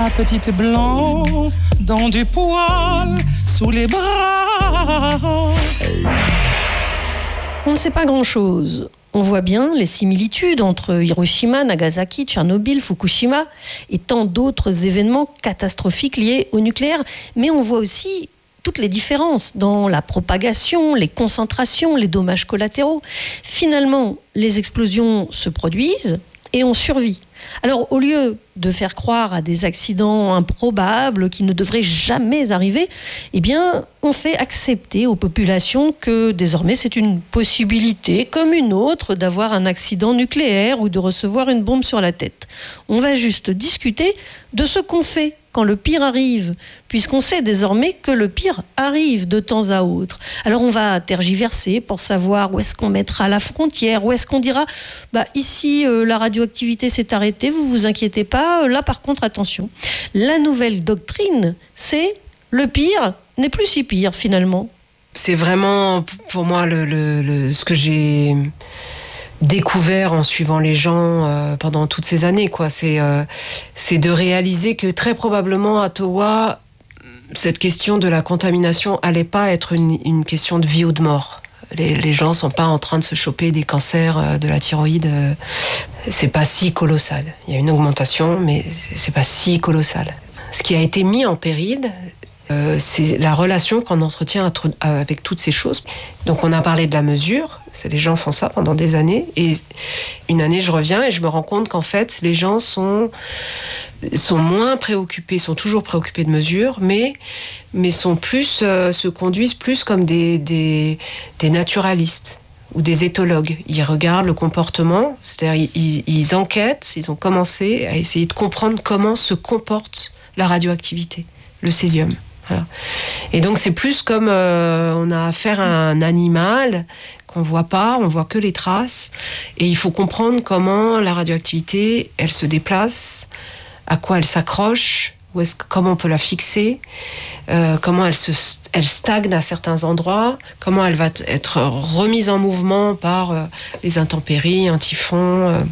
la petite blanc dans du poil sous les bras. On ne sait pas grand-chose. On voit bien les similitudes entre Hiroshima, Nagasaki, Tchernobyl, Fukushima et tant d'autres événements catastrophiques liés au nucléaire. Mais on voit aussi toutes les différences dans la propagation, les concentrations, les dommages collatéraux. Finalement, les explosions se produisent et on survit. Alors, au lieu de faire croire à des accidents improbables qui ne devraient jamais arriver, eh bien, on fait accepter aux populations que désormais c'est une possibilité comme une autre d'avoir un accident nucléaire ou de recevoir une bombe sur la tête. On va juste discuter de ce qu'on fait quand le pire arrive, puisqu'on sait désormais que le pire arrive de temps à autre. Alors on va tergiverser pour savoir où est-ce qu'on mettra la frontière, où est-ce qu'on dira ici la radioactivité s'est arrêtée, vous vous inquiétez pas, là par contre attention. La nouvelle doctrine, c'est le pire n'est plus si pire finalement. C'est vraiment pour moi ce que j'ai découvert en suivant les gens pendant toutes ces années, quoi. C'est de réaliser que très probablement à Towa, cette question de la contamination allait pas être une question de vie ou de mort. Les gens sont pas en train de se choper des cancers de la thyroïde. C'est pas si colossal. Il y a une augmentation, mais c'est pas si colossal. Ce qui a été mis en péril, c'est la relation qu'on entretient avec toutes ces choses. Donc on a parlé de la mesure, les gens font ça pendant des années, et une année je reviens et je me rends compte qu'en fait les gens sont moins préoccupés, sont toujours préoccupés de mesures, mais sont plus, se conduisent plus comme des naturalistes ou des éthologues. Ils regardent le comportement, c'est-à-dire ils enquêtent, ils ont commencé à essayer de comprendre comment se comporte la radioactivité, le césium. Voilà. Et donc c'est plus comme on a affaire à un animal qu'on voit pas, on voit que les traces, et il faut comprendre comment la radioactivité, elle se déplace, à quoi elle s'accroche, comment on peut la fixer, comment elle stagne à certains endroits, comment elle va être remise en mouvement par les intempéries, un typhon,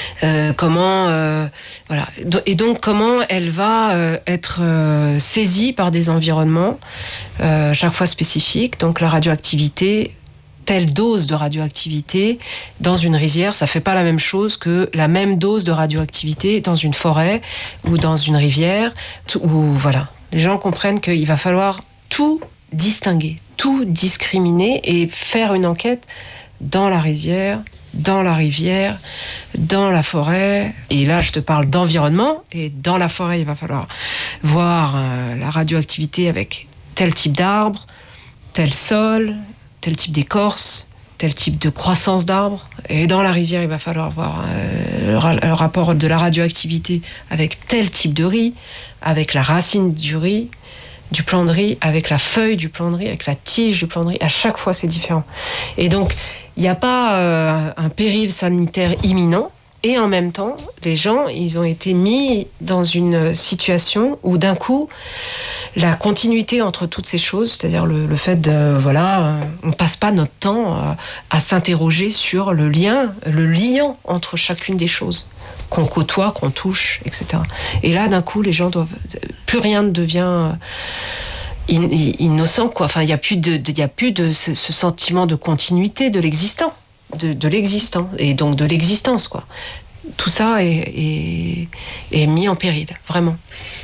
voilà. Et donc comment elle va être saisie par des environnements chaque fois spécifiques. Donc la radioactivité, telle dose de radioactivité dans une rizière, ça fait pas la même chose que la même dose de radioactivité dans une forêt ou dans une rivière. Voilà. Les gens comprennent qu'il va falloir tout distinguer, tout discriminer et faire une enquête dans la rizière, dans la rivière, dans la forêt. Et là, je te parle d'environnement. Et dans la forêt, il va falloir voir la radioactivité avec tel type d'arbre, tel sol, tel type d'écorce, tel type de croissance d'arbre. Et dans la rizière, il va falloir voir le rapport de la radioactivité avec tel type de riz, avec la racine du riz, du plant de riz, avec la feuille du plant de riz, avec la tige du plant de riz. À chaque fois, c'est différent. Et donc, il n'y a pas un péril sanitaire imminent. Et en même temps, les gens, ils ont été mis dans une situation où d'un coup, la continuité entre toutes ces choses, c'est-à-dire le fait on passe pas notre temps à s'interroger sur le lien entre chacune des choses qu'on côtoie, qu'on touche, etc. Et là, d'un coup, les gens plus rien ne devient innocent, quoi. Enfin, il y a plus de ce sentiment de continuité de l'existant. De l'existant, et donc de l'existence, quoi. Tout ça est mis en péril, vraiment.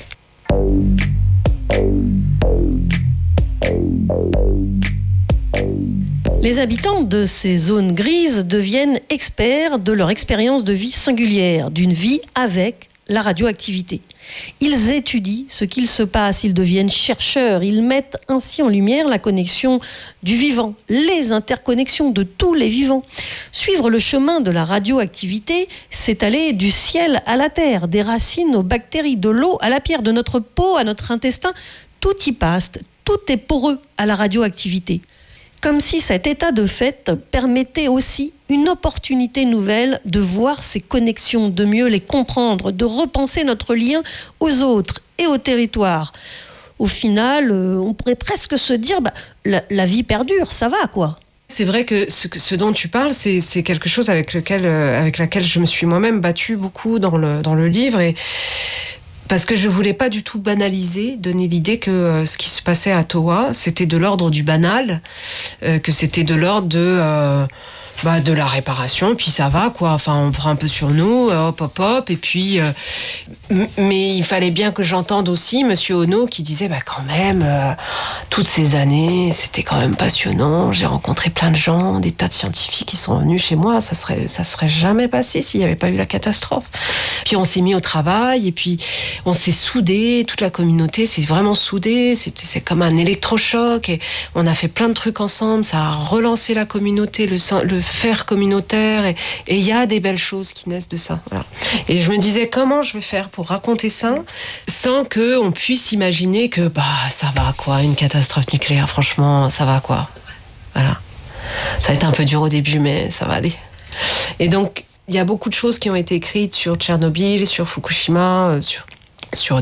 Les habitants de ces zones grises deviennent experts de leur expérience de vie singulière, d'une vie avec la radioactivité. Ils étudient ce qu'il se passe, ils deviennent chercheurs, ils mettent ainsi en lumière la connexion du vivant, les interconnexions de tous les vivants. Suivre le chemin de la radioactivité, c'est aller du ciel à la terre, des racines aux bactéries, de l'eau à la pierre, de notre peau à notre intestin. Tout y passe, tout est poreux à la radioactivité. Comme si cet état de fait permettait aussi une opportunité nouvelle de voir ces connexions, de mieux les comprendre, de repenser notre lien aux autres et au territoire. Au final, on pourrait presque se dire, la vie perdure, ça va, quoi. C'est vrai que ce dont tu parles, c'est quelque chose avec laquelle je me suis moi-même battue beaucoup dans le livre, parce que je voulais pas du tout banaliser, donner l'idée que ce qui se passait à Towa, c'était de l'ordre du banal, que c'était de l'ordre de la réparation, puis ça va, quoi. Enfin, on prend un peu sur nous, hop, et puis... mais il fallait bien que j'entende aussi Monsieur Ono qui disait, quand même, toutes ces années, c'était quand même passionnant. J'ai rencontré plein de gens, des tas de scientifiques qui sont venus chez moi. Ça serait jamais passé s'il n'y avait pas eu la catastrophe. Puis on s'est mis au travail, et puis on s'est soudés, toute la communauté s'est vraiment soudée. C'est comme un électrochoc, et on a fait plein de trucs ensemble. Ça a relancé la communauté, le faire communautaire, et il y a des belles choses qui naissent de ça. Voilà. Et je me disais, comment je vais faire pour raconter ça sans que on puisse imaginer que ça va, quoi, une catastrophe nucléaire, franchement, ça va, quoi. Voilà. Ça va être un peu dur au début, mais ça va aller. Et donc, il y a beaucoup de choses qui ont été écrites sur Tchernobyl, sur Fukushima, sur